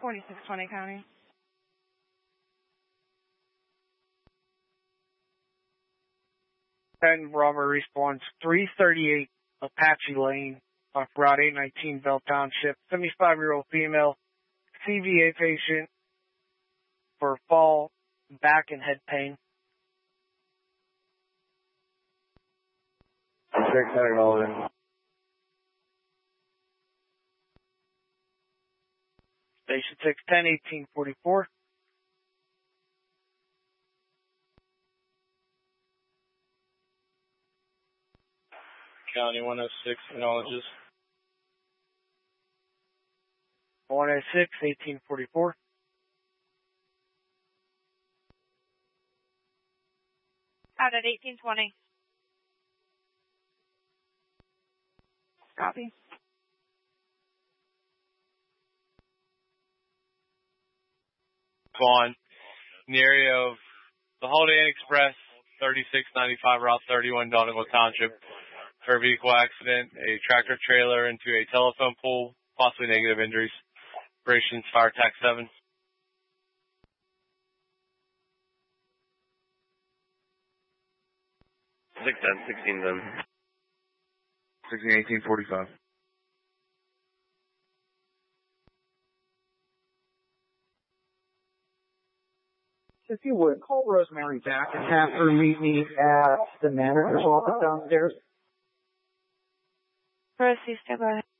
4620 County. And robbery response 338 Apache Lane off Route 819 Bell Township. 75-year-old female, CVA patient for fall, back, and head pain. Station 610 1844. County 106 acknowledges. 106 1844. Out at 1820. Copy. On in the area of the Holiday Inn Express, 3695 Route 31, Donegal Township. For a vehicle accident, a tractor trailer into a telephone pole, possibly negative injuries. Operations Fire Tac 7. 16 then. 16 1845. If you would, call Rosemary back and have her meet me at the manager's office downstairs. Proceed, step ahead.